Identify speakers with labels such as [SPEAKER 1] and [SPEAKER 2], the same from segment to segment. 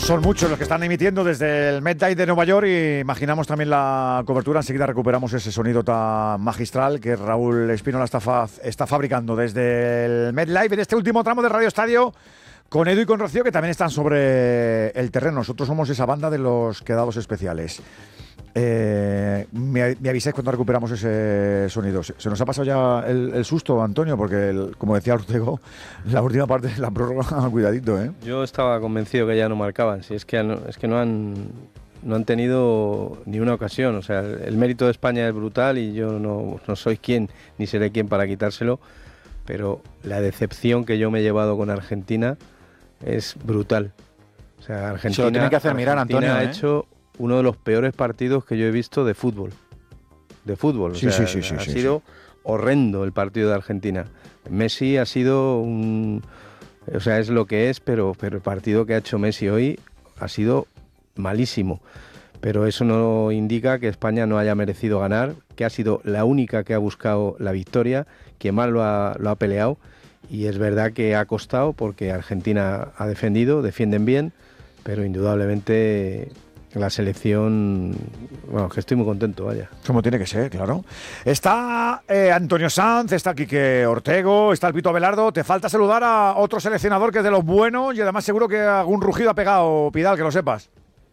[SPEAKER 1] Son muchos los que están emitiendo desde el MetLife de Nueva York y imaginamos también la cobertura. Enseguida recuperamos ese sonido tan magistral que Raúl Espínola está fabricando desde el MetLife en este último tramo de Radio Estadio con Edu y con Rocío, que también están sobre el terreno. Nosotros somos esa banda de los quedados especiales. Me avisáis cuando recuperamos ese sonido. Se nos ha pasado ya el susto, Antonio, porque como decía Ortego, la última parte de la prórroga, cuidadito, ¿eh?
[SPEAKER 2] Yo estaba convencido que ya no marcaban. Si es que no han tenido ni una ocasión. O sea, el mérito de España es brutal y yo no soy quien ni seré quien para quitárselo, pero la decepción que yo me he llevado con Argentina es brutal. O sea, Argentina,
[SPEAKER 1] se lo tiene que hacer mirar, Antonio,
[SPEAKER 2] ha hecho uno de los peores partidos que yo he visto de fútbol. O sea, ha sido horrendo el partido de Argentina. Messi ha sido o sea, es lo que es, pero el partido que ha hecho Messi hoy ha sido malísimo. Pero eso no indica que España no haya merecido ganar, que ha sido la única que ha buscado la victoria, que más lo ha peleado. Y es verdad que ha costado porque Argentina ha defienden bien, pero indudablemente la selección, bueno, que estoy muy contento, vaya.
[SPEAKER 1] Como tiene que ser, claro. Está Antonio Sanz, está Quique Ortego, está el Pito Abelardo. Te falta saludar a otro seleccionador que es de los buenos y además seguro que algún rugido ha pegado, Pidal, que lo sepas.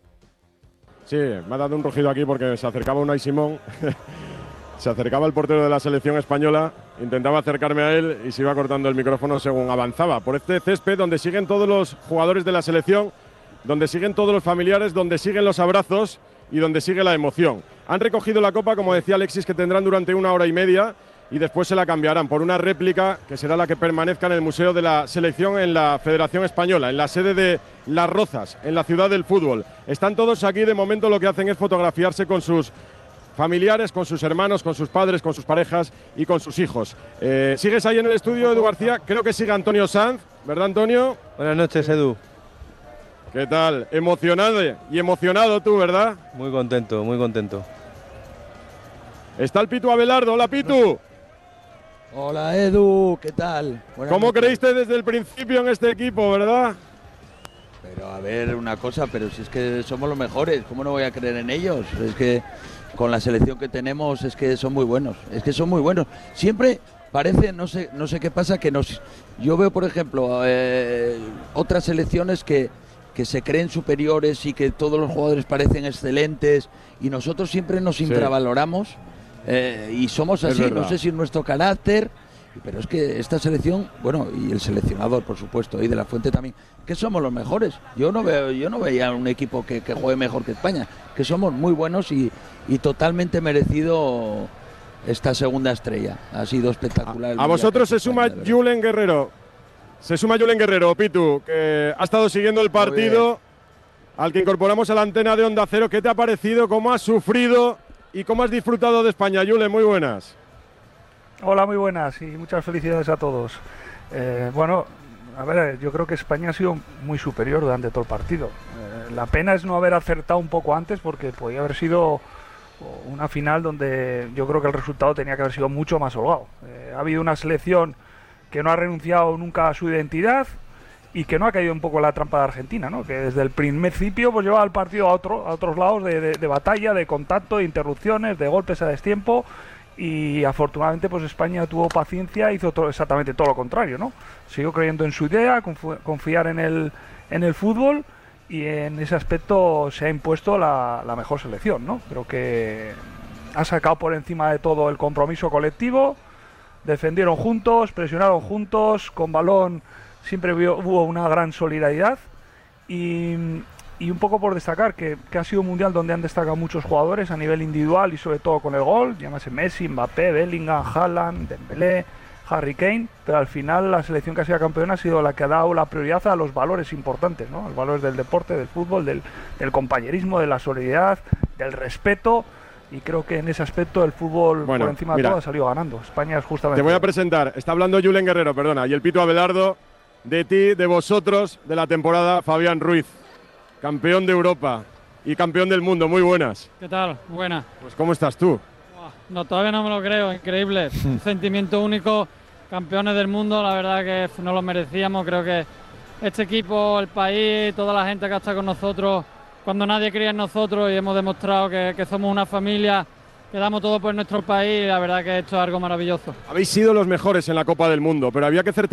[SPEAKER 3] Sí, me ha dado un rugido aquí porque se acercaba Unai Simón. Se acercaba el portero de la selección española, intentaba acercarme a él y se iba cortando el micrófono según avanzaba por este césped donde siguen todos los jugadores de la selección, donde siguen todos los familiares, donde siguen los abrazos y donde sigue la emoción. Han recogido la copa, como decía Alexis, que tendrán durante 1 hora y media y después se la cambiarán por una réplica que será la que permanezca en el Museo de la Selección en la Federación Española, en la sede de Las Rozas, en la ciudad del fútbol. Están todos aquí, de momento lo que hacen es fotografiarse con sus familiares, con sus hermanos, con sus padres, con sus parejas y con sus hijos. ¿Sigues ahí en el estudio, Edu García? Creo que sigue Antonio Sanz, ¿verdad, Antonio?
[SPEAKER 2] Buenas noches, Edu.
[SPEAKER 3] ¿Qué tal? Emocionado y emocionado tú, ¿verdad?
[SPEAKER 2] Muy contento, muy contento.
[SPEAKER 3] Está el Pitu Abelardo. Hola, Pitu.
[SPEAKER 4] Hola, Edu, ¿qué tal?
[SPEAKER 3] ¿Cómo creíste desde el principio en este equipo, verdad?
[SPEAKER 4] Pero a ver, una cosa, pero si es que somos los mejores, ¿cómo no voy a creer en ellos? Es que con la selección que tenemos es que son muy buenos, Siempre parece, no sé qué pasa, yo veo, por ejemplo, otras selecciones que se creen superiores y que todos los jugadores parecen excelentes y nosotros siempre nos infravaloramos y somos así, no sé si es nuestro carácter, pero es que esta selección, bueno, y el seleccionador, por supuesto, y de la Fuente también, que somos los mejores. Yo no veía un equipo que juegue mejor que España, que somos muy buenos y totalmente merecido esta segunda estrella. Ha sido espectacular.
[SPEAKER 3] A vosotros se suma Julen Guerrero. Pitu, que ha estado siguiendo el partido, al que incorporamos a la antena de Onda Cero. ¿Qué te ha parecido? ¿Cómo has sufrido? ¿Y cómo has disfrutado de España? Julen, muy buenas.
[SPEAKER 5] Hola, muy buenas y muchas felicidades a todos. Bueno, a ver, yo creo que España ha sido muy superior durante todo el partido. La pena es no haber acertado un poco antes porque podía haber sido una final donde yo creo que el resultado tenía que haber sido mucho más holgado. Ha habido una selección que no ha renunciado nunca a su identidad y que no ha caído un poco en la trampa de Argentina, ¿no? Que desde el principio pues llevaba el partido a otros lados de batalla, de contacto, de interrupciones, de golpes a destiempo. Y afortunadamente pues España tuvo paciencia e hizo exactamente todo lo contrario, ¿no? Siguió creyendo en su idea, confiar en el fútbol y en ese aspecto se ha impuesto la mejor selección, ¿no? Creo que ha sacado por encima de todo el compromiso colectivo, defendieron juntos, presionaron juntos, con balón siempre hubo una gran solidaridad y un poco por destacar que ha sido un mundial donde han destacado muchos jugadores a nivel individual y sobre todo con el gol, llámase Messi, Mbappé, Bellingham, Haaland, Dembélé, Harry Kane, pero al final la selección que ha sido campeona ha sido la que ha dado la prioridad a los valores importantes, ¿no? Los valores del deporte, del fútbol, del compañerismo, de la solidaridad, del respeto, y creo que en ese aspecto el fútbol por encima de todo ha salido ganando. España es justamente...
[SPEAKER 3] Te voy a presentar, está hablando Julen Guerrero, perdona, y el Pito Abelardo, de ti, de vosotros, de la temporada, Fabián Ruiz. Campeón de Europa y campeón del mundo, muy buenas.
[SPEAKER 6] ¿Qué tal? Buena.
[SPEAKER 3] Pues ¿cómo estás tú?
[SPEAKER 6] No, todavía no me lo creo, increíble. Un sentimiento único, campeones del mundo, la verdad que no lo merecíamos, creo que este equipo, el país, toda la gente que ha estado con nosotros cuando nadie creía en nosotros y hemos demostrado que somos una familia, que damos todo por nuestro país y la verdad que esto es algo maravilloso.
[SPEAKER 3] Habéis sido los mejores en la Copa del Mundo, pero había que hacer